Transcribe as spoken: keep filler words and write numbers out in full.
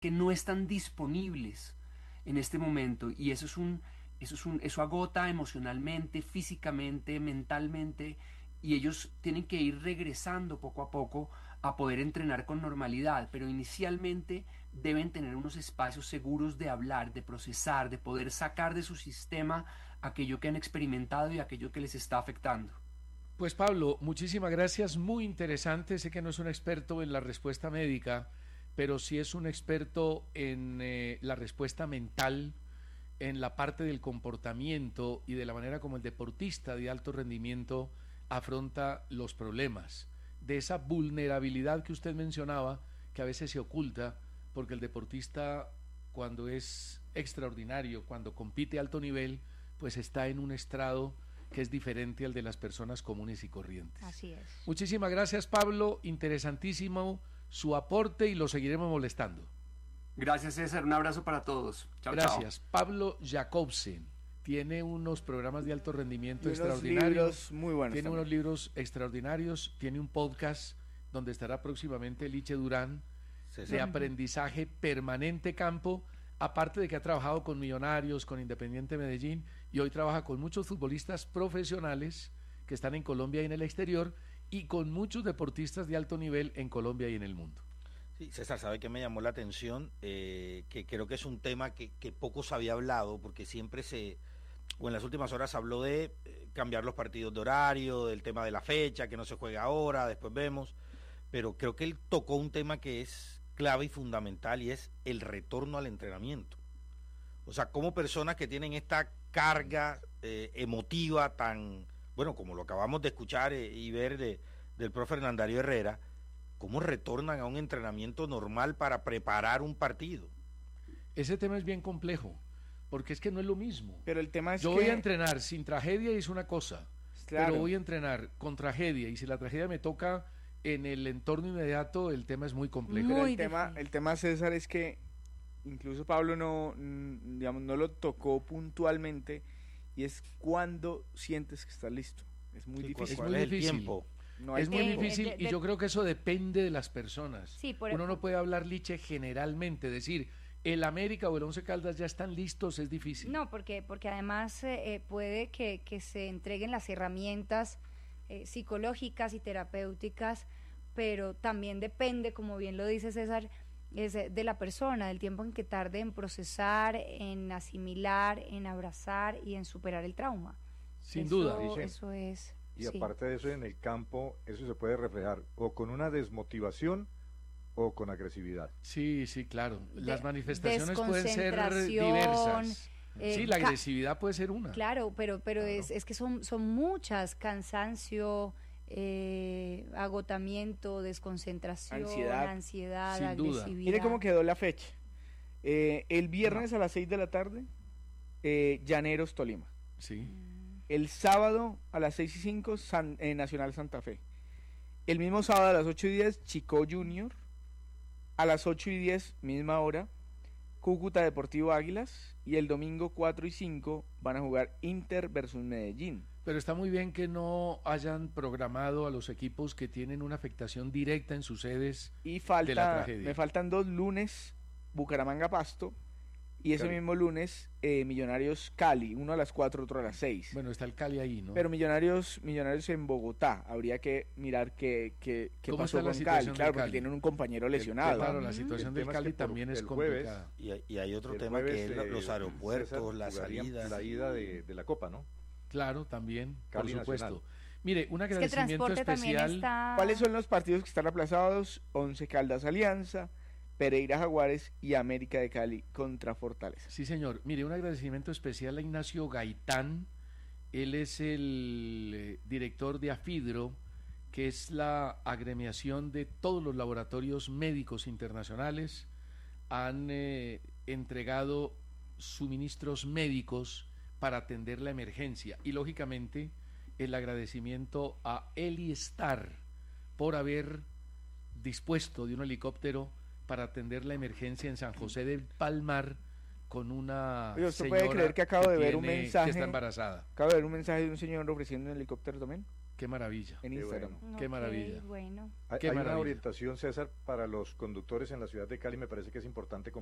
que no están disponibles en este momento, y eso es un, eso es un, eso agota emocionalmente, físicamente, mentalmente, y ellos tienen que ir regresando poco a poco a poder entrenar con normalidad, pero inicialmente deben tener unos espacios seguros de hablar, de procesar, de poder sacar de su sistema aquello que han experimentado y aquello que les está afectando. Pues Pablo, muchísimas gracias, muy interesante. Sé que no es un experto en la respuesta médica, pero sí es un experto en eh, la respuesta mental, en la parte del comportamiento y de la manera como el deportista de alto rendimiento afronta los problemas, de esa vulnerabilidad que usted mencionaba, que a veces se oculta, porque el deportista, cuando es extraordinario, cuando compite a alto nivel, pues está en un estrado que es diferente al de las personas comunes y corrientes. Así es. Muchísimas gracias, Pablo, interesantísimo su aporte y lo seguiremos molestando. Gracias, César, un abrazo para todos. Chao, gracias. Chao. Pablo Jacobsen tiene unos programas de alto rendimiento y extraordinarios, muy buenos tiene también. unos libros extraordinarios, tiene un podcast donde estará próximamente Liche Durán, sí, sí. de aprendizaje permanente campo, aparte de que ha trabajado con Millonarios, con Independiente Medellín, y hoy trabaja con muchos futbolistas profesionales que están en Colombia y en el exterior, y con muchos deportistas de alto nivel en Colombia y en el mundo. Sí, César, ¿sabe qué me llamó la atención? Eh, que creo que es un tema que, que poco se había hablado, porque siempre se, o en las últimas horas habló de eh, cambiar los partidos de horario, del tema de la fecha, que no se juega ahora, después vemos, pero creo que él tocó un tema que es clave y fundamental, y es el retorno al entrenamiento. O sea, como personas que tienen esta carga eh, emotiva tan, bueno, como lo acabamos de escuchar eh, y ver de, del profe Hernandario Herrera, ¿cómo retornan a un entrenamiento normal para preparar un partido? Ese tema es bien complejo, porque es que no es lo mismo. Pero el tema es Yo que... voy a entrenar sin tragedia y es una cosa, claro. pero voy a entrenar con tragedia, y si la tragedia me toca en el entorno inmediato, el tema es muy complejo. Pero Muy el tema, el tema, César, es que incluso Pablo no, digamos, no lo tocó puntualmente, y es cuando sientes que estás listo. Es muy sí, difícil. Es muy ¿Cuál es difícil. el tiempo? No hay es muy tiempo. difícil de, de, y yo creo que eso depende de las personas. Sí, por Uno no puede hablar, Liche, generalmente, decir el América o el Once Caldas ya están listos, es difícil. No, porque porque además eh, puede que, que se entreguen las herramientas eh, psicológicas y terapéuticas, pero también depende, como bien lo dice César, es de la persona, del tiempo en que tarde en procesar, en asimilar, en abrazar y en superar el trauma. Sin eso, duda. Dice, eso es... y sí. aparte de eso, en el campo, eso se puede reflejar o con una desmotivación o con agresividad. Sí, sí, claro. Las De, manifestaciones pueden ser diversas. Eh, sí, la agresividad puede ser una. Claro, pero pero Claro. Es, es que son, son muchas, cansancio, eh, agotamiento, desconcentración, Ansiedad. ansiedad, Sin duda. agresividad. Mire cómo quedó la fecha. Eh, el viernes no. a las seis de la tarde, eh, Llaneros, Tolima. Sí. El sábado a las seis y cinco, San, eh, Nacional Santa Fe. El mismo sábado a las ocho y diez, Chico Junior. A las ocho y diez, misma hora, Cúcuta Deportivo Águilas. Y el domingo cuatro y cinco van a jugar Inter versus Medellín. Pero está muy bien que no hayan programado a los equipos que tienen una afectación directa en sus sedes y falta, de la tragedia. Me faltan dos lunes, Bucaramanga Pasto, y ese Cali. mismo lunes eh, Millonarios Cali, uno a las cuatro, otro a las seis. Bueno, está el Cali ahí, ¿no? Pero Millonarios Millonarios en Bogotá, habría que mirar qué, qué, qué pasó con Cali, claro, porque tienen un compañero lesionado. El, claro, la situación del Cali es también es complicada. Jueves, y, hay, y hay otro tema jueves, que es los aeropuertos, César, las salidas. La ida de, de la Copa, ¿no? Claro, también, Cali por supuesto. Nacional. Mire, un agradecimiento es que especial. Está... ¿Cuáles son los partidos que están aplazados? Once Caldas Alianza, Pereira Jaguares y América de Cali contra Fortaleza. Sí, señor. Mire, un agradecimiento especial a Ignacio Gaitán. Él es el eh, director de AFIDRO, que es la agremiación de todos los laboratorios médicos internacionales. Han eh, entregado suministros médicos para atender la emergencia, y lógicamente el agradecimiento a Elistar por haber dispuesto de un helicóptero para atender la emergencia en San José del Palmar con una Oye, ¿usted señora puede creer que acabo de ver tiene, un mensaje que está embarazada? Acabo de ver un mensaje de un señor ofreciendo un helicóptero también. Qué maravilla. en Qué Instagram. bueno. Qué Ok, maravilla. Bueno. Hay, Qué hay una maravilla. orientación, César, para los conductores en la ciudad de Cali, me parece que es importante